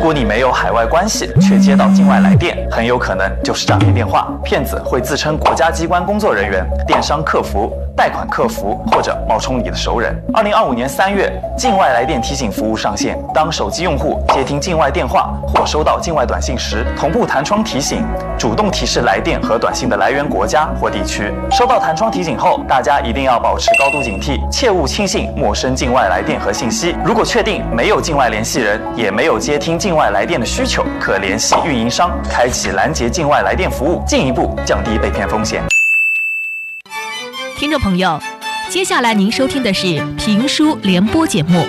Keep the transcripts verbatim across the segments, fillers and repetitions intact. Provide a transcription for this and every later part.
果你没有海外关系，却接到境外来电，很有可能就是诈骗电话。骗子会自称国家机关工作人员、电商客服、贷款客服，或者冒充你的熟人。二零二五年三月，境外来电提醒服务上线。当手机用户接听境外电话或收到境外短信时，同步弹窗提醒，主动提示来电和短信的来源国家或地区。收到弹窗提醒后，大家一定要保持高度警惕，切勿轻信陌生境外来电和信息。如果确定没有境外联系人，也没有接听境外来电的需求，可联系运营商，开启拦截境外来电服务，进一步降低被骗风险。 听众朋友，接下来您收听的是评书联播节目。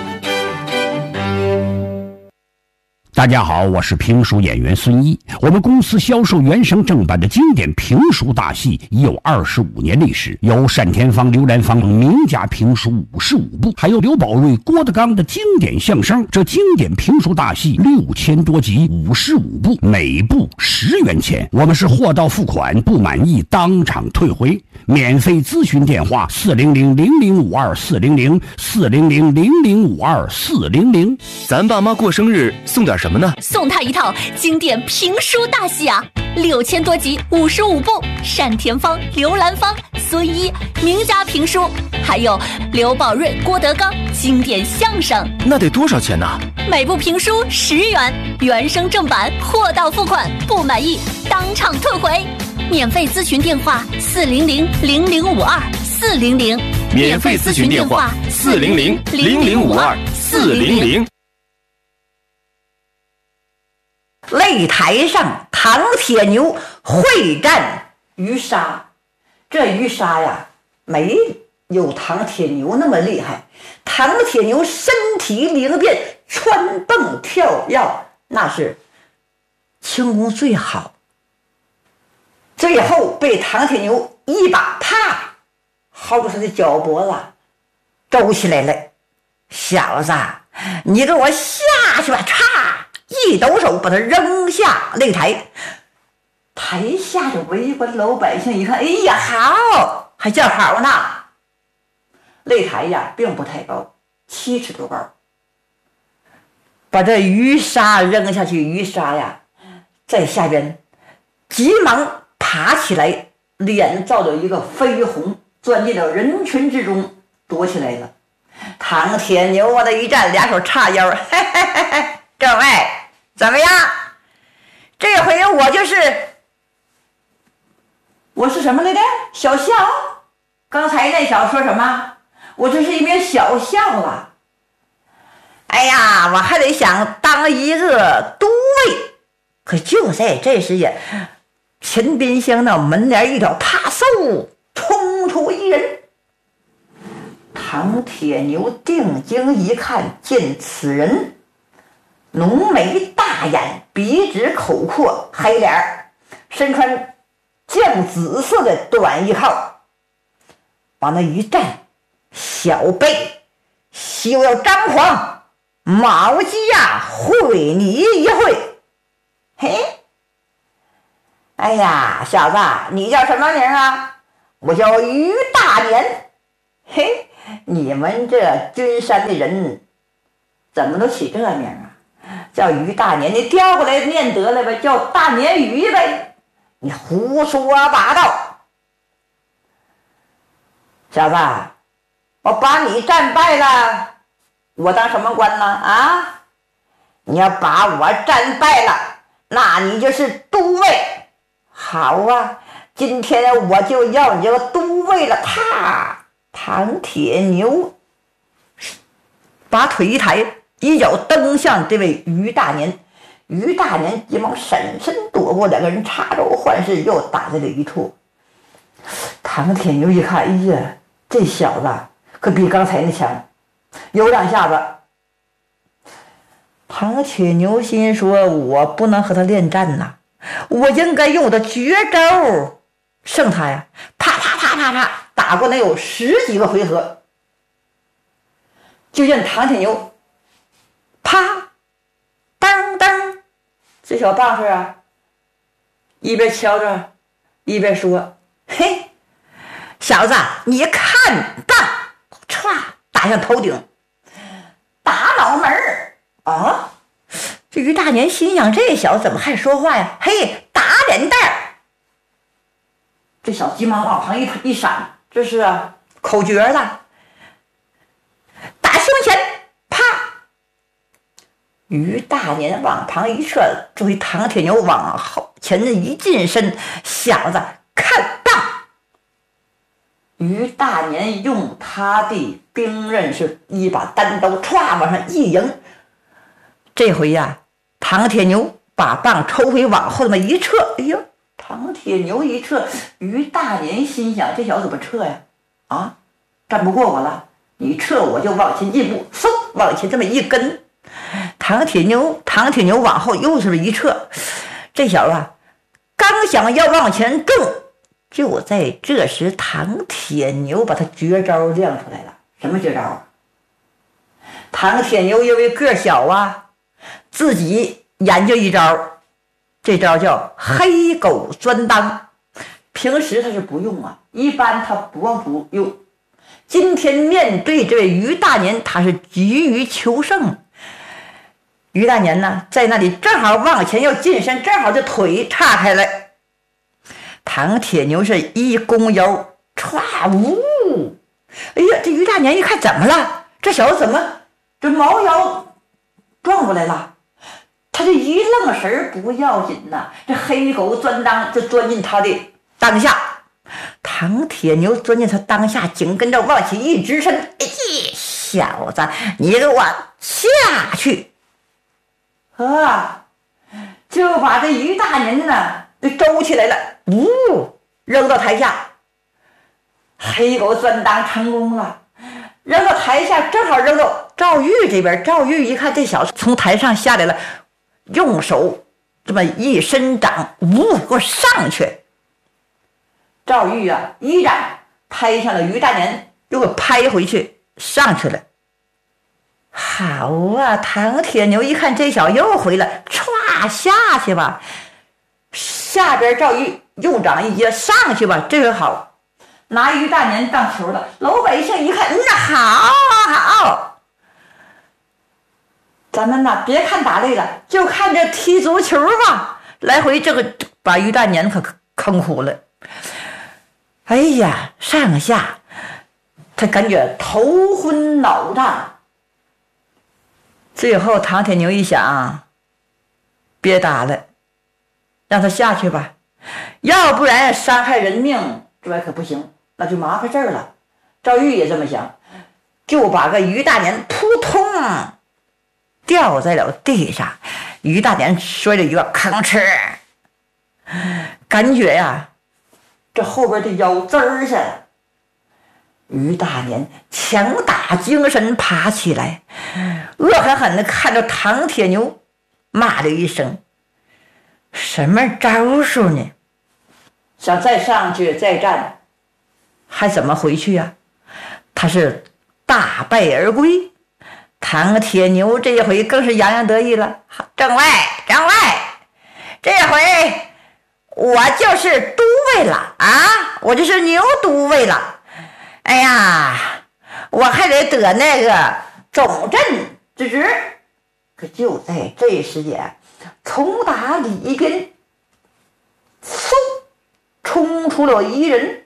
大家好，我是评书演员孙一。我们公司销售原声正版的经典评书大戏已有二十五年历史，有单田芳、刘兰芳名家评书五十五部，还有刘宝瑞、郭德纲的经典相声。这经典评书大戏六千多集，五十五部，每部十元钱。我们是货到付款，不满意当场退回。免费咨询电话：四零零零零五二四零零四零零零零五二四零零。 咱爸妈过生日送点什么呢？ 送他一套经典评书大戏啊，六千多集，五十五部，单田芳、刘兰芳、孙一名家评书，还有刘宝瑞、郭德纲经典相声。 那得多少钱呢？ 每部评书十元，原声正版，货到付款，不满意当场退回。免费咨询电话：四零零零零五二四零零。 免费咨询电话：四零零零零五二四零零。 擂台上，唐铁牛会战于沙。这于沙呀，没有唐铁牛那么厉害。唐铁牛身体灵便，穿蹦跳跃，那是轻功最好。最后被唐铁牛一把啪薅住他的脚脖子，周起来了。小子，你给我下去吧！嚓！一抖手把他扔下擂台。台下的围观老百姓一看，哎呀，好，还叫好呢。擂台呀并不太高，七尺多高，把这鱼沙扔下去。鱼沙呀在下边急忙爬起来，脸照着一个绯红，钻进了人群之中躲起来了。唐铁牛往那一站，俩手叉腰，嘿嘿嘿嘿，各位怎么样？这回我就是我是什么来着？小象。刚才那小子说什么？我这是一名小象了。哎呀，我还得想当一个都尉。可就在这时也，陈宾香那门帘一挑，啪嗖冲出一人。唐铁牛定睛一看，见此人浓眉大眼，鼻直口阔，黑脸，身穿绛紫色的短衣靠，往那一站，小辈休要张狂，毛鸡呀会你一会。嘿，哎呀，小子，你叫什么名啊？我叫于大年。嘿，你们这君山的人怎么都起这名啊？叫于大年，你调过来念得了呗，叫大年鱼呗。你胡说八道。小子，我把你战败了，我当什么官呢？啊，你要把我战败了，那你就是都尉。好啊，今天我就要你这个都尉了。啪！唐铁牛把腿一抬，一脚蹬向这位于大年。于大年急忙闪身躲过，两个人插招换式，又打在了一处。唐铁牛一看，哎呀，这小子可比刚才那强，有两下子。唐铁牛心说，我不能和他恋战呐，我应该用我的绝招胜他呀！啪啪啪啪啪，打过能有十几个回合。就见唐铁牛啪当当，这小棒子啊一边敲着一边说，嘿，小子你看棒，歘打向头顶，打脑门儿啊！这于大年心想，这小子怎么还说话呀？嘿，打脸蛋儿！这小子急忙往旁一一闪，这是啊口诀了。打胸前，啪！于大年往旁一撤，注意唐铁牛往后前一近身，小子看棒！于大年用他的兵刃是一把单刀歘往上一迎，这回呀、啊，唐铁牛把棒抽回往后那么一撤，哎呦，唐铁牛一撤，于大年心想这小子怎么撤呀？啊，战不过我了，你撤我就往前一步，嗖往前这么一跟，唐铁牛唐铁牛往后又是么一撤，这小子啊，刚想要往前中。就在这时，唐铁牛把他绝招亮出来了。什么绝招啊？唐铁牛因为个小啊，自己研究一招，这招叫黑狗钻裆。平时他是不用啊，一般他不不用。今天面对这位于大年，他是急于求胜。于大年呢，在那里正好往前要近身，正好这腿岔开来。唐铁牛是一弓腰，歘呜！哎呀，这于大年一看怎么了？这小子怎么这毛腰撞过来了？他这一愣神儿不要紧呐，这黑狗钻裆就钻进他的当下。唐铁牛钻进他当下，紧跟着往起一直身，哎，小子，你给我下去！啊，就把这于大年呢就周起来了。呜、哦，扔到台下，黑狗钻裆成功了，扔到台下，正好扔到赵玉这边。赵玉一看这小子从台上下来了，用手这么一伸掌，呜，给我上去！赵玉啊，一掌拍上了于大年，又给拍回去，上去了。好啊，唐铁牛一看这小子又回来，歘下去吧。下边赵玉用掌一接，上去吧，这个好，拿于大年当球了。老百姓一看，嗯，好好，咱们呐别看打累了，就看这踢足球吧。来回这个把于大年可坑苦了。哎呀，上下他感觉头昏脑胀。最后唐铁牛一想，别打了。让他下去吧，要不然伤害人命，这可不行，那就麻烦事儿了。赵玉也这么想，就把个于大年扑通掉在了地上，于大年摔了一个吭哧，感觉呀，这后边的腰滋儿下来。于大年强打精神爬起来，恶狠狠地看着唐铁牛，骂了一声。什么招数呢？想再上去再战，还怎么回去呀、啊？他是大败而归。唐铁牛这一回更是洋洋得意了。政委，政委，这回我就是都尉了啊！我就是牛都尉了。哎呀，我还得得那个总镇之职。可就在这时间。从打里边嗖冲出了一人。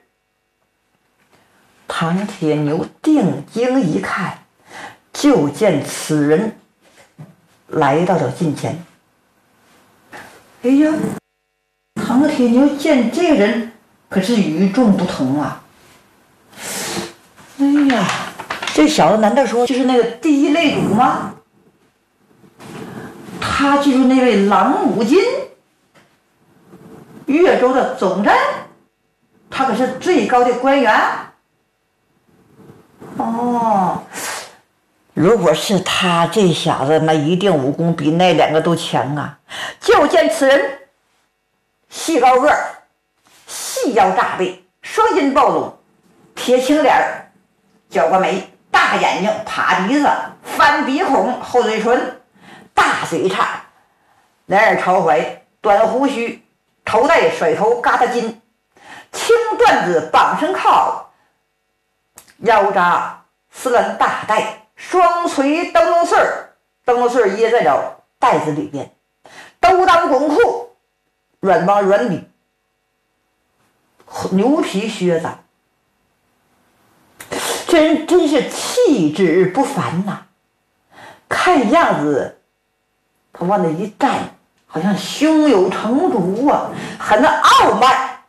唐铁牛定睛一看，就见此人来到了近前。哎呀，唐铁牛见这人可是与众不同啊！哎呀，这小子难道说就是那个第一擂主吗？他就是那位郎武金，越州的总镇，他可是最高的官员。哦，如果是他，这小子那一定武功比那两个都强啊！就见此人细高个儿，细腰炸背，双肩暴露，铁青脸，角瓜眉，大眼睛，趴鼻子，翻鼻孔，厚嘴唇。大嘴叉，两耳朝怀，短胡须，头戴甩头疙瘩巾，青缎子绑身靠，腰扎丝兰大带，双垂灯笼穗儿，灯笼穗儿掖在了袋子里边。 兜裆滚裤，软毛软里，牛皮靴子，这人真是气质不凡呐、啊！看样子，他往那一站，好像胸有成竹啊，很傲慢，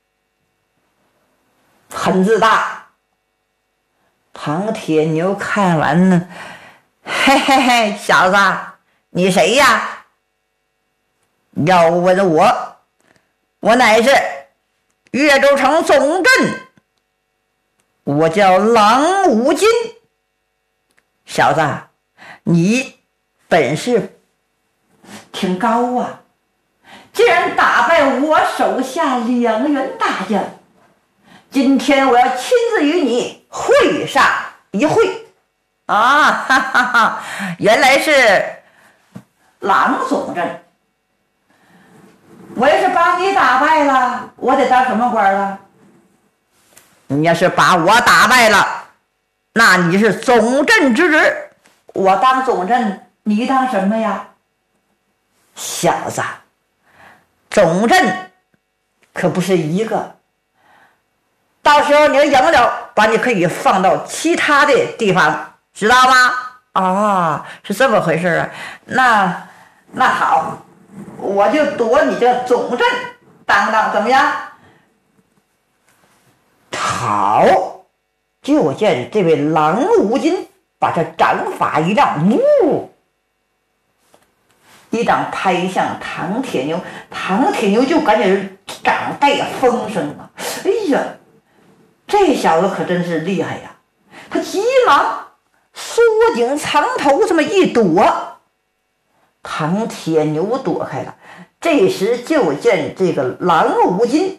很自大。唐铁牛看完呢，嘿嘿嘿，小子，你谁呀？要问我，我乃是岳州城总镇，我叫郎五金。小子，你本事挺高啊，竟然打败我手下两员大将。今天我要亲自与你会上一会啊！哈哈哈，原来是郎总镇。我要是把你打败了，我得当什么官了？你要是把我打败了，那你是总镇之职。我当总镇，你当什么呀？小子，总镇可不是一个，到时候你要赢了，把你可以放到其他的地方，知道吗？啊，是这么回事啊。那那好，我就夺你这总镇当当，怎么样？好，就见这位郎无金把这掌法一亮，呜，一掌拍向唐铁牛，唐铁牛就感觉是掌带风声啊！哎呀，这小子可真是厉害呀！他急忙缩颈藏头，这么一躲，唐铁牛躲开了。这时就见这个郎无金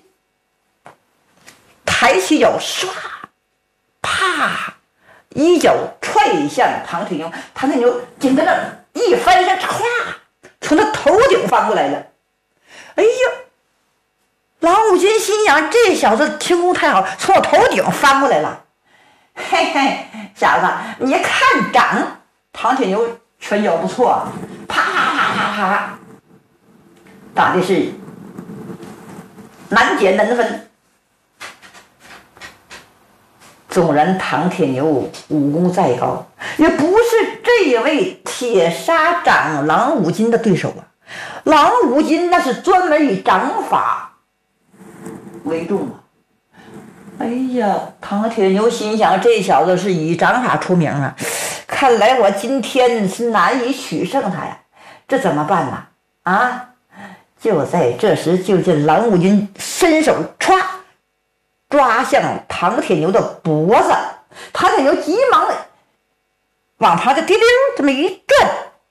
抬起脚，唰，啪，一脚踹向唐铁牛，唐铁牛紧跟着一翻身，唰，从他头顶翻过来了。哎呀，郎无金心想，这小子轻功太好，从我头顶翻过来了。嘿嘿，小子，你看掌，唐铁牛拳脚不错，啪啪啪啪啪，打的是难解难分。纵然唐铁牛武功再高，也不是这位铁砂掌郎无金的对手啊！郎无金那是专门以掌法为重啊！哎呀，唐铁牛心想，这小子是以掌法出名啊，看来我今天是难以取胜他呀，这怎么办呢？啊！就在这时，就见郎无金伸手歘抓向唐铁牛的脖子，唐铁牛急忙的往旁的滴溜这么一转，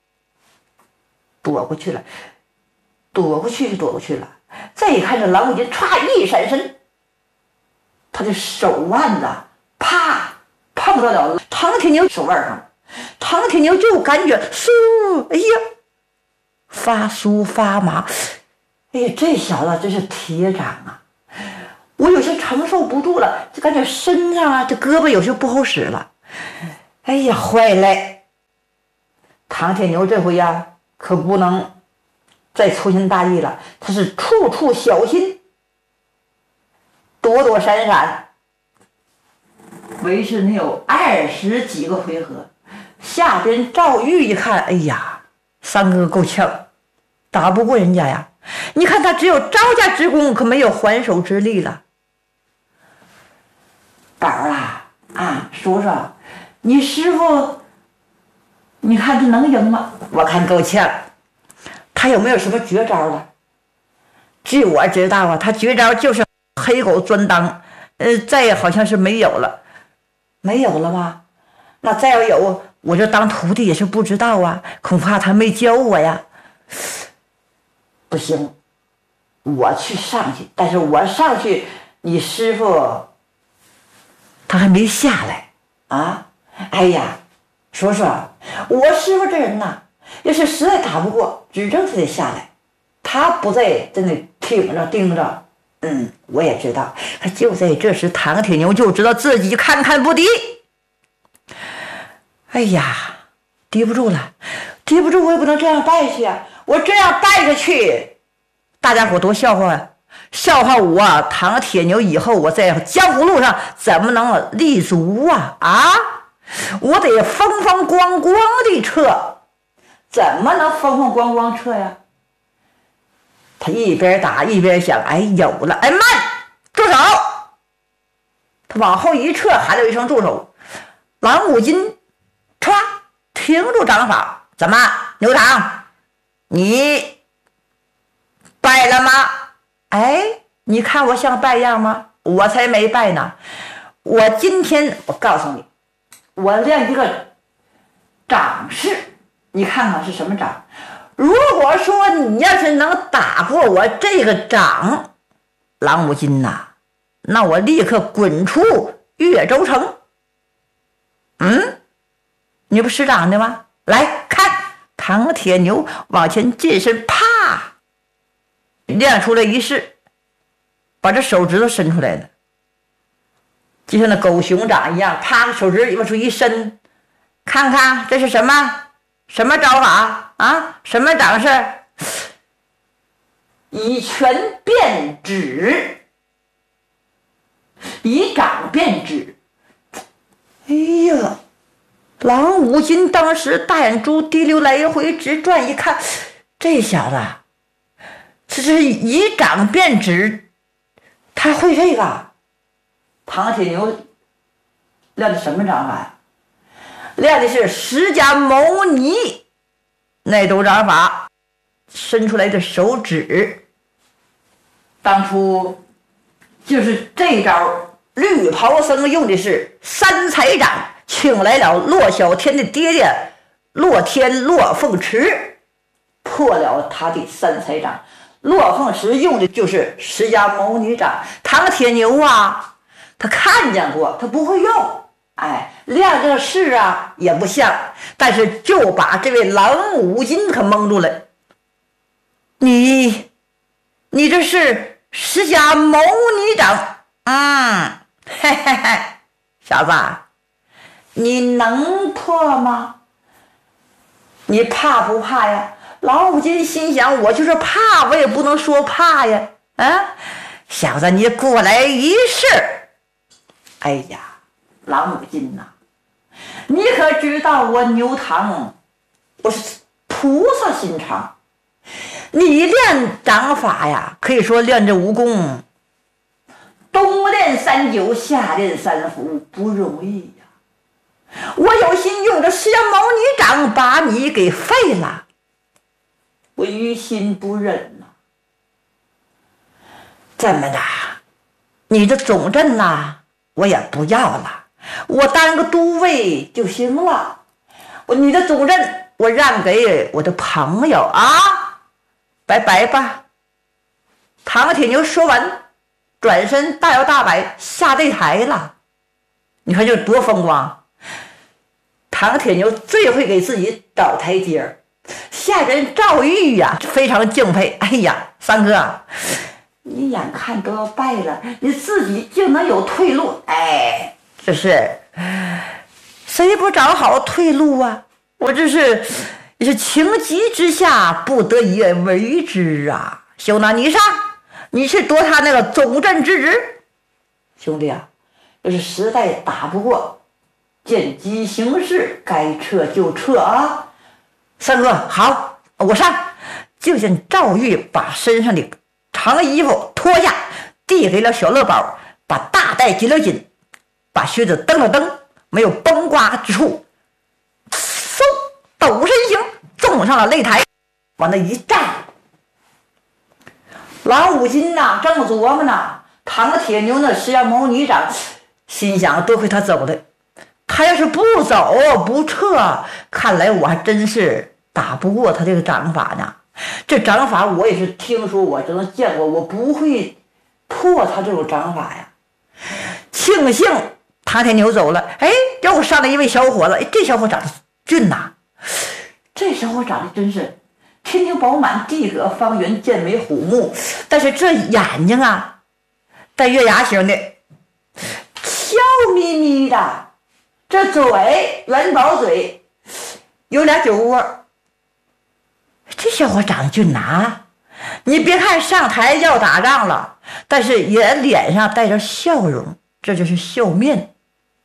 躲过去了，躲过去就躲过去了。再一看，这郎无金歘一闪身，他的手腕子啪碰到了唐铁牛手腕上，唐铁牛就感觉酥，哎呀，发酥发麻。哎呀，这小子真是铁掌啊！我有些承受不住了，就感觉身上啊，这胳膊有些不好使了。哎呀，坏嘞！唐铁牛这回呀，可不能再粗心大意了，他是处处小心，躲躲闪闪，维持能有二十几个回合。下边赵玉一看，哎呀，三哥够呛，打不过人家呀！你看他只有招架之功，可没有还手之力了。宝儿啊，啊，叔叔，你师傅，你看他能赢吗？我看够呛。他有没有什么绝招了？据我知道啊，他绝招就是黑狗钻裆，呃，再好像是没有了。没有了吗？那再要有，我这当徒弟也是不知道啊，恐怕他没教我呀。不行，我去上去，但是我上去，你师傅他还没下来啊！哎呀，叔叔，我师傅这人呐，要是实在打不过，指正他得下来，他不在在那挺着盯着。嗯，我也知道。就在这时，唐铁牛就知道自己堪堪不敌。哎呀，敌不住了， 接不住我也不能这样败下啊！我这样败下去，大家伙多笑话啊！笑话我啊，唐铁牛以后我在江湖路上怎么能立足啊？啊，我得风风光光地撤，怎么能风风光光撤呀？他一边打一边想，哎，有了，哎，慢，住手！他往后一撤，喊了一声住手。郎武金歘停住掌法，怎么，牛堂，你败了吗？哎，你看我像败样吗？我才没败呢！我今天我告诉你，我练一个掌式，你看看是什么掌。如果说你要是能打过我这个掌，郎武金呐，那我立刻滚出越州城。嗯，你不识掌的吗？来看，唐铁牛往前近身，啪，亮出来一式，把这手指头伸出来了，就像那狗熊掌一样，啪，手指往出一伸，看看这是什么什么招法啊？什么掌式？以拳变指，以掌变指。哎呀，郎武金当时大眼珠滴溜来回直转，一看，这小子这是以掌变指，他会这个。唐铁牛练的什么掌法呀？练的是释迦牟尼那种掌法，伸出来的手指，当初就是这招。绿袍僧用的是三才掌，请来了骆小天的爹爹骆天骆凤池，破了他的三才掌。骆凤池用的就是释迦牟尼掌。唐铁牛啊，他看见过，他不会用，哎，练这个事啊也不像，但是就把这位郎武金可蒙住了。你你这是释迦牟尼掌，嗯，嘿嘿嘿，小子，你能破吗？你怕不怕呀？老武金心想，我就是怕，我也不能说怕呀。啊，小子，你过来一试。哎呀，郎武金呐、啊，你可知道我牛堂，我是菩萨心肠。你练掌法呀，可以说练这武功，冬练三九，夏练三伏，不容易呀。我有心用这释迦牟尼掌把你给废了，我于心不忍呐、啊。这么的，你这总镇呐、啊，我也不要了，我当个都尉就行了。我你的总镇我让给我的朋友啊，拜拜吧。唐铁牛说完，转身大摇大摆下擂台了。你看这多风光！唐铁牛最会给自己找台阶儿，下人赵玉呀、啊、非常敬佩。哎呀，三哥，你眼看都要败了，你自己竟能有退路？哎，这是谁不找好退路啊？我这是也是情急之下不得已为之啊！兄弟，你上，你去夺他那个总镇之职。兄弟啊，要是实在打不过，见机行事，该撤就撤啊！三哥，好，我上。就见赵玉把身上的长衣服脱下，递给了小乐宝，把大带紧了紧，把靴子蹬了蹬，没有崩刮之处，嗖，抖身形，纵上了擂台，往那一站。郎武金呐、啊，正琢磨呢，唐铁牛那释迦牟尼掌，心想多亏他走了，他要是不走不撤，看来我还真是打不过他这个掌法呢。这掌法我也是听说，我真的见过，我不会破他这种掌法呀。庆幸唐铁牛走了，哎，又上来一位小伙子，哎，这小伙长得俊呐、啊，这小伙长得真是天庭饱满，地阁方圆，剑眉虎目，但是这眼睛啊，带月牙形的，笑眯眯的，这嘴元宝嘴，有俩酒窝， 小伙长得俊呐，你别看上台要打仗了，但是也脸上带着笑容，这就是笑面。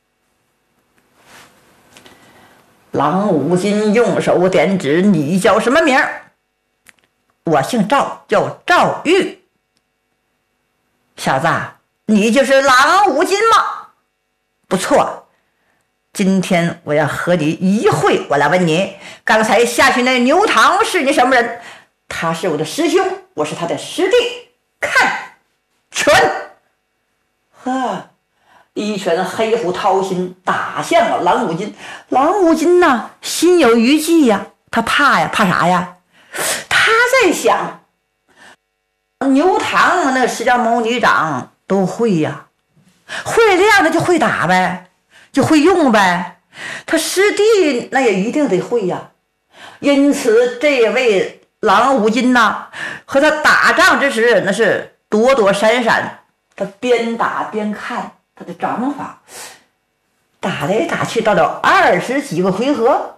郎无金用手点指，你叫什么名儿？我姓赵，叫赵玉。小子，你就是郎无金吗？不错，今天我要和你一会。我来问你，刚才下去那牛堂是你什么人？他是我的师兄，我是他的师弟。看，拳！呵，一拳黑虎掏心打向了郎无金。郎无金呐，心有余悸呀，他怕呀，怕啥呀？他在想，牛堂那释迦牟尼掌都会呀，会练的就会打呗，就会用呗。他师弟那也一定得会呀。因此，这位郎无金呐，和他打仗之时，那是躲躲闪闪，他边打边看他的掌法，打来打去，到了二十几个回合。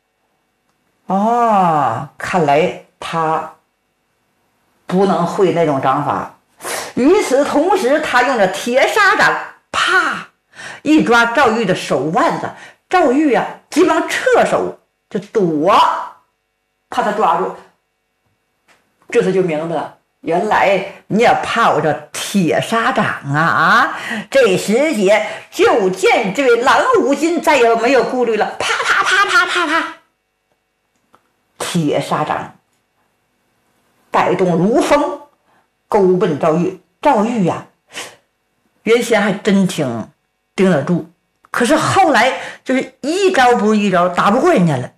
哦，看来他不能会那种掌法。与此同时，他用着铁砂掌，啪一抓赵玉的手腕子，赵玉呀、啊、急忙撤手就躲，怕他抓住。这次就明白了，原来你也怕我这铁砂掌啊啊！这时节就见这位郎无金再也没有顾虑了，啪啪啪啪啪啪，铁砂掌带动如风，勾奔赵玉。赵玉呀、啊，原先还真挺盯得住，可是后来就是一招不如一招，打不过人家了。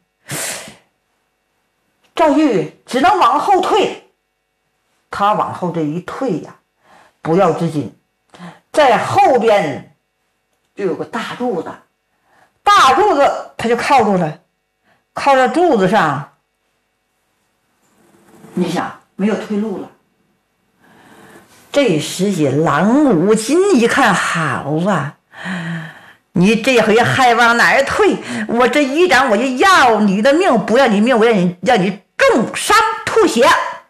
赵玉只能往后退，他往后这一退呀，不要之紧，在后边就有个大柱子，大柱子他就靠住了，靠在柱子上，你想没有退路了。这时节，郎无金一看，好啊，你这回还往哪儿退？我这一掌我就要你的命，不要你命，我要你让你重伤吐血。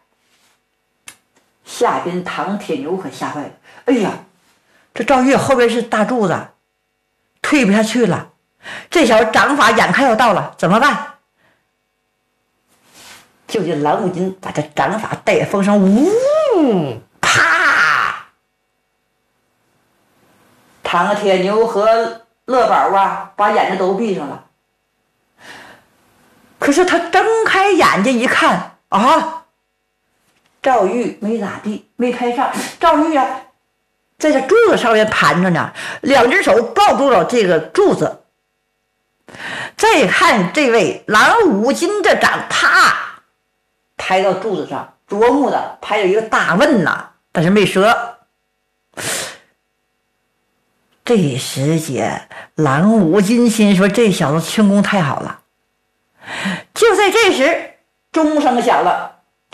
下边唐铁牛可吓坏了，哎呀，这赵月后边是大柱子，退不下去了，这小掌法眼看要到了，怎么办？就见郎无金把这掌法带风声，呜，啪！唐铁牛和乐宝啊，把眼睛都闭上了。可是他睁开眼睛一看啊，赵玉没咋地，没拍上。赵玉啊，在这柱子上面盘着呢，两只手抱住了这个柱子。再看这位郎无金这掌，啪拍到柱子上，啄木的拍了一个大问呐，但是没折。这时节，郎无金心说这小子轻功太好了。就在这时，钟声响了，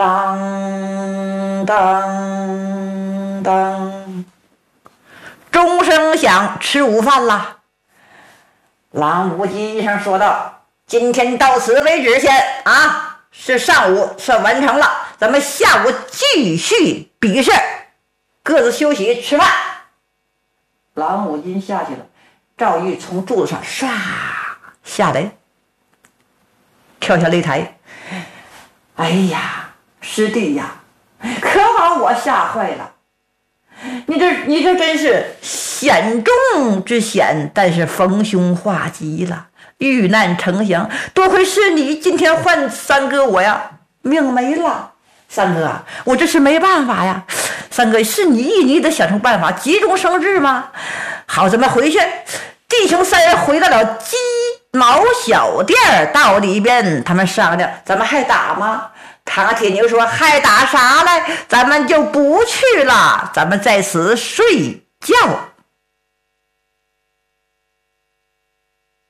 当当当，钟声响，吃午饭了。郎无金医生说道：“今天到此为止先啊，是上午算完成了，咱们下午继续比试，各自休息吃饭。”郎无金下去了，赵玉从柱子上唰下来，跳下擂台。哎呀，师弟呀，可把我吓坏了！你这你这真是险中之险，但是逢凶化吉了，遇难成祥。多亏是你今天换三哥我呀，命没了。三哥，我这是没办法呀。三哥，是你你得想出办法，急中生智吗？好，咱们回去。弟兄三人回到了鸡毛小店，到里边他们商量，咱们还打吗？唐铁牛说，还打啥来？咱们就不去了，咱们在此睡觉。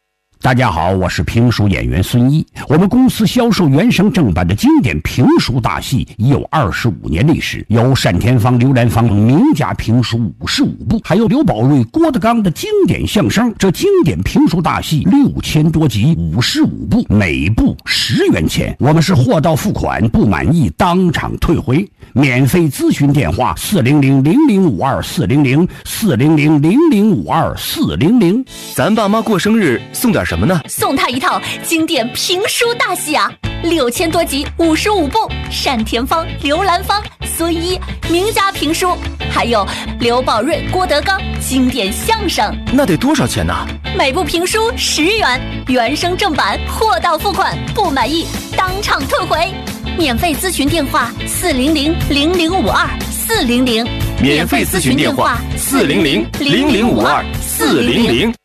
大家好，我是评书演员孙一。我们公司销售原声正版的经典评书大戏已有二十五年历史，有单田芳、刘兰芳名家评书五十五部，还有刘宝瑞、郭德纲的经典相声。这经典评书大戏六千多集，五十五部，每部十元钱。我们是货到付款，不满意当场退回。免费咨询电话：四零零零零五二四零零四零零零零五二四零零。 咱爸妈过生日送点什么呢？ 送他一套经典评书大戏啊，六千多集，五十五部，单田芳、刘兰芳、孙一名家评书，还有刘宝瑞、郭德纲经典相声。 那得多少钱呢？ 每部评书十元，原声正版，货到付款，不满意当场退回。免费咨询电话：四零零零零五二四零零。 免费咨询电话：四零零零零五二四零零。